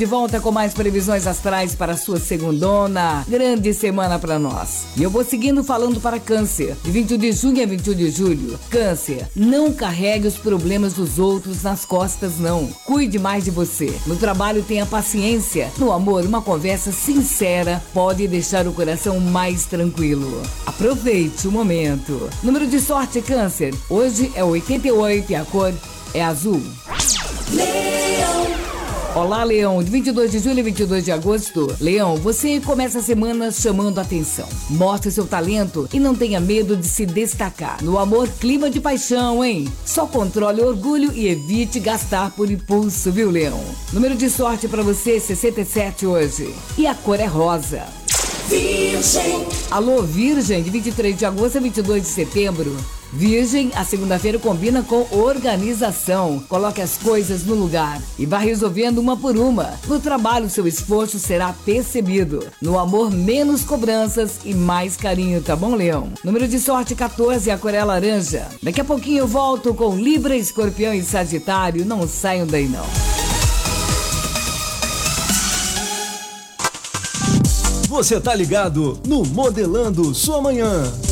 De volta com mais previsões astrais para a sua segundona. Grande semana para nós. E eu vou seguindo falando para Câncer. De 21 de junho a 21 de julho. Câncer, não carregue os problemas dos outros nas costas, não. Cuide mais de você. No trabalho, tenha paciência. No amor, uma conversa sincera pode deixar o coração mais tranquilo. Aproveite o momento. Número de sorte, Câncer. Hoje é 88 e a cor é azul. Olá, Leão, de 22 de julho a 22 de agosto. Leão, você começa a semana chamando a atenção. Mostre seu talento e não tenha medo de se destacar. No amor, clima de paixão, hein? Só controle o orgulho e evite gastar por impulso, viu, Leão? Número de sorte pra você, 67 hoje. E a cor é rosa. Virgem. Alô, Virgem, de 23 de agosto a 22 de setembro. Virgem, a segunda-feira combina com organização. Coloque as coisas no lugar e vá resolvendo uma por uma. No trabalho, seu esforço será percebido. No amor, menos cobranças e mais carinho, tá bom, Leão? Número de sorte 14, a cor é laranja. Daqui a pouquinho eu volto com Libra, Escorpião e Sagitário. Não saiam daí, não. Você tá ligado no Modelando Sua Manhã.